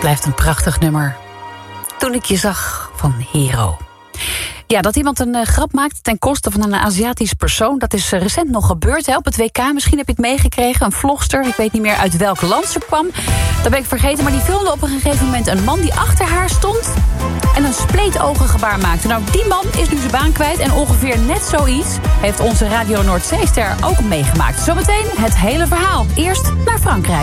Blijft een prachtig nummer. Toen ik je zag van Hero. Ja, dat iemand een grap maakt ten koste van een Aziatisch persoon... dat is recent nog gebeurd hè, op het WK. Misschien heb je het meegekregen. Een vlogster, ik weet niet meer uit welk land ze kwam. Dat ben ik vergeten, maar die filmde op een gegeven moment... een man die achter haar stond en een spleetogengebaar maakte. Nou, die man is nu zijn baan kwijt en ongeveer net zoiets... heeft onze Radio Noordzeester ook meegemaakt. Zometeen het hele verhaal. Eerst naar Frankrijk.